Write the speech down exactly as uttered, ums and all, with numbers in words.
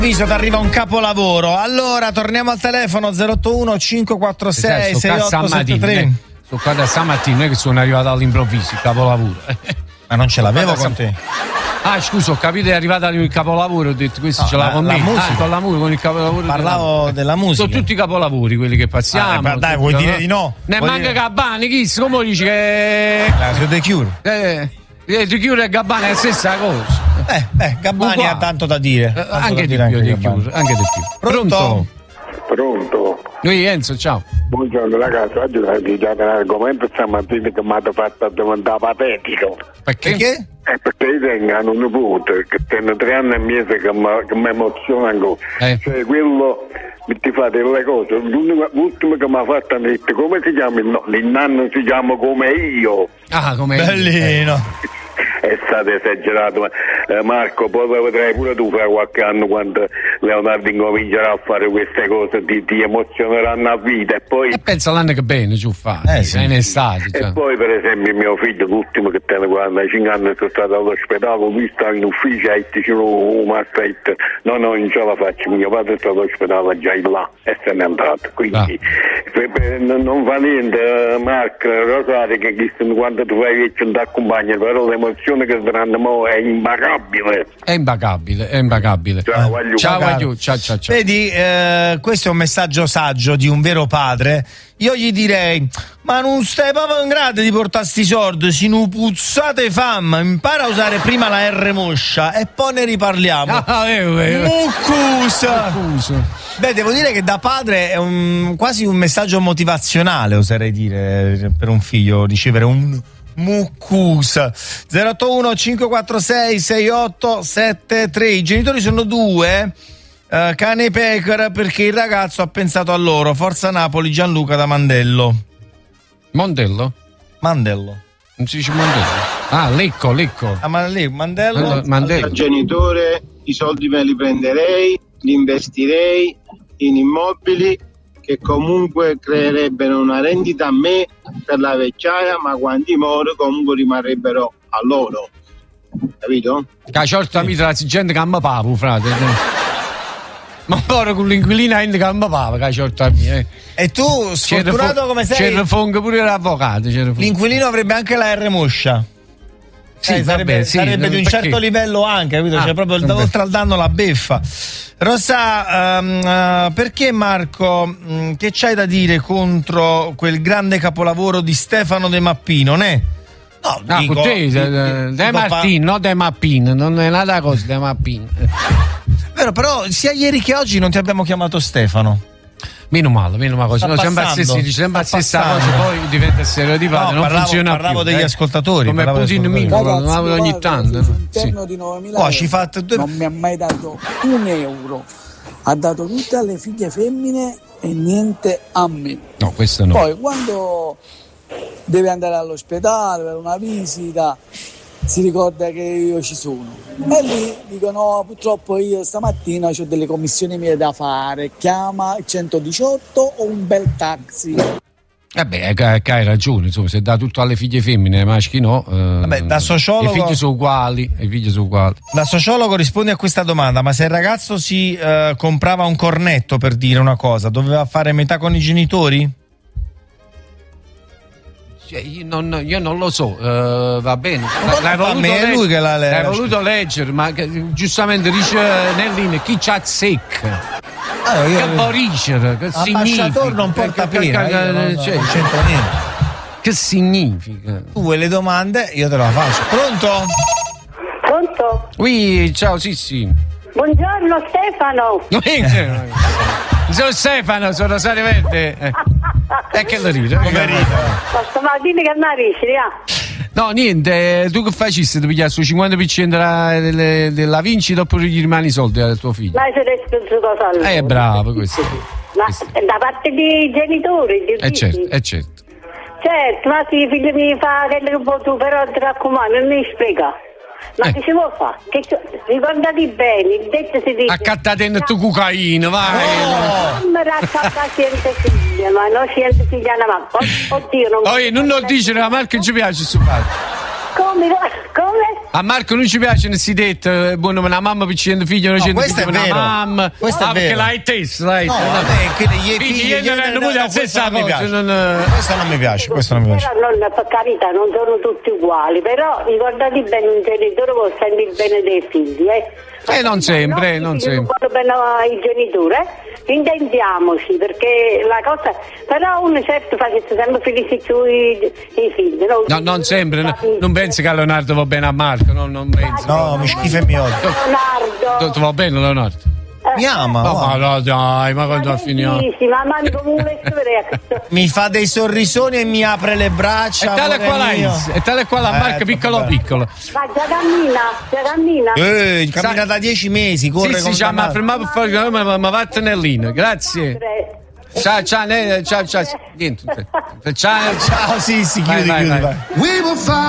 Visto ti arriva un capolavoro. Allora torniamo al telefono zero otto uno cinque quattro sei sei otto sette tre. Sto qua da stamattina, non è che sono arrivato all'improvviso, il capolavoro. Ma non ce l'avevo con te. Ah, scusa, ho capito, è arrivato il capolavoro, ho detto questo no, ce l'ha la, con la me. musica. Ah, con la musica, con il capolavoro. Parlavo della, della musica. Sono tutti i capolavori quelli che passiamo. Ah, dai, vuoi dire di no? Ne vuoi manca dire... Gabbani, Kiss, come dici che... La su The Cure. Eh, The Cure e Gabbani è la stessa cosa. Eh, eh, Gabbani Uguale. ha tanto da dire. Tanto anche, da di dire più, anche, di più, anche di più. Pronto? Pronto? Pronto? Noi Enzo, ciao. Buongiorno ragazzi, oggi vi già un argomento stamattina che mi ha fatto diventare patetico. Perché? Perché? Eh, perché io tengo un nipote che tiene tre anni e mezzo che mi emoziona ancora. Eh. Cioè quello mi ti fa delle cose. L'ultimo che mi ha fatto ha detto come si chiama il nonno? Il nonno si chiama come io. Ah, come Bellino. io. È stato esagerato, ma eh, Marco, poi lo vedrai pure tu fra qualche anno quando Leonardo incomincerà a fare queste cose, ti, ti emozioneranno a vita. E poi e pensa l'anno che bene ci fa, eh, sì. in estate. Cioè. E poi per esempio mio figlio, l'ultimo che tiene quarantacinque anni, sono stato all'ospedale, ho visto in ufficio e ti dicevo, oh, ma aspetta, no no, non ce la faccio, mio padre è stato all'ospedale già in là e se n'è andato, quindi ah. per, per, non fa niente, Marco, Rosario, che quando tu fai vecchio non ti accompagna, però l'emozione che saranno mo è imbaccabile. È imbaccabile, è imbaccabile. Ciao, voglio ciao, voglio, ciao, ciao, ciao. Vedi, eh, questo è un messaggio saggio di un vero padre. Io gli direi, ma non stai proprio in grado di portare sti soldi, si nu puzzate fam, impara a usare prima la R moscia e poi ne riparliamo. Ah, vero, vero. Muccusa. Beh, devo dire che da padre è un, quasi un messaggio motivazionale, oserei dire, per un figlio, ricevere un muccusa. Zero otto uno cinque quattro sei sei otto sette tre. I genitori sono due, uh, cane e pecora, perché il ragazzo ha pensato a loro. Forza Napoli, Gianluca da Mandello. Mondello? Mandello. Non si dice Mondello? Ah, Lecco, Lecco. Ah, ma lì, Mandello. Allora, Mandello. Da genitore i soldi me li prenderei, li investirei in immobili che comunque creerebbero una rendita a me per la vecchiaia, ma quando muore comunque rimarrebbero a loro, capito? Che certa mitra la gente che mi pavo, frate. Ma ora con l'inquilina che mi pavo, che certa mia. Eh. E tu, sfortunato come sei, c'era fongo pure l'avvocato. L'inquilino avrebbe anche la R moscia. Sì, eh, sarebbe, vabbè, sì, sarebbe di un perché? certo livello anche, capito? Ah, cioè proprio il, oltre al danno la beffa. Rosa, um, uh, perché Marco, um, che c'hai da dire contro quel grande capolavoro di Stefano De Mappino, ne? No, ah, dico, te, dico, De, dico Martin, pa- no De Mappin, non è nata cosa De Mappin. Vero, però sia ieri che oggi non ti abbiamo chiamato Stefano. Meno male, meno male, Sta no, sempre la stessa, sempre la stessa cosa, poi diventa stereotipato, no, non parlavo, funziona parlavo più. degli eh. ascoltatori. Come Putin Mino, ogni tanto. All'interno Sì. di novemila oh, ci fate due... non mi ha mai dato un euro. Ha dato tutte alle figlie femmine e niente a me. No, questo no. Poi quando deve andare all'ospedale per una visita si ricorda che io ci sono e lì dicono purtroppo io stamattina ho delle commissioni mie da fare, chiama il centodiciotto o un bel taxi. Eh beh, che hai ragione, insomma, se dà tutto alle figlie femmine, ai maschi no. Eh, Vabbè, da sociologo, i figli sono uguali, i figli sono uguali. Da sociologo risponde a questa domanda: ma se il ragazzo si eh, comprava un cornetto, per dire una cosa, doveva fare metà con i genitori? Io non, io non lo so, uh, va bene. L'hai voluto, me, legge, lui che l'ha l'hai voluto leggere, ma che, giustamente dice nell'inizio chi c'ha secca. Allora, io, che boricere, che significa? non porta che, pena, che, io non, cioè, non c'entra niente. Che significa? Tu vuoi le domande, io te la faccio. Pronto? Pronto? Oui, ciao, sì, sì. Buongiorno Stefano. Sono Stefano, sono Rosario Verde. Eh. E che lo ride? Come ride? Stamattina che mi No, niente, tu che facessi? Ti pigliassi il cinquanta per cento della, della, della vincita oppure gli rimani i soldi al tuo figlio? Ma se ne spezzo cosa allora. Eh, bravo, questo. Ma questo. Da parte dei genitori? Di eh certo, eh certo. Certo, ma se i figli mi fa che un po' tu, però ti raccomando, non mi spiega. Ma eh. che si può fare? Che, ricordati bene, il detto si dice... Accattate in tu cocaina, vai! No, non mi racconta niente figlia, ma non niente figlia, ma oddio, non... Oh, non lo dice, ma che ci piace su padre. Come? Come? A Marco non ci piace nel si detto, buono, una mamma piccina figlio, non c'è questo è una vero. mamma. Questo ah, è perché vero. l'hai testo, l'hai No, testo. vabbè, che gli Figli, figli io non hanno avuto la stessa non mi cosa. piace. Non... Questo non mi piace, questo non mi piace. Però non, per carità, non sono tutti uguali, però ricordati bene, un genitore può sentire il bene dei figli, eh. Eh, non sempre, non sempre. Non bene ai genitori, eh. Intendiamoci, perché la cosa, però uno certo fa che sempre felice più i, i figli, no? No, non sempre, no, non pensi che Leonardo va bene a Marco, no, non penso. No, mi schifa e mi odio. Leonardo. Tu va bene Leonardo? Mi ama. No, oh. ma no, dai, ma quando finiamo? Ma mando come Mi fa dei sorrisoni e mi apre le braccia. E tale qual è? E tale qual a Marco Eh, piccolo vabbè. piccolo. Ma già cammina, già cammina. Eh, cammina da dieci mesi, corre Sì, con sì, ci ha fermato per fare ma, ma, ma vattene lì, grazie. Ciao, ciao, ne- ciao, ciao. Niente. Ciao, Ciao, sì, sì, chiudi, Vai, vai, chiudi, vai. vai.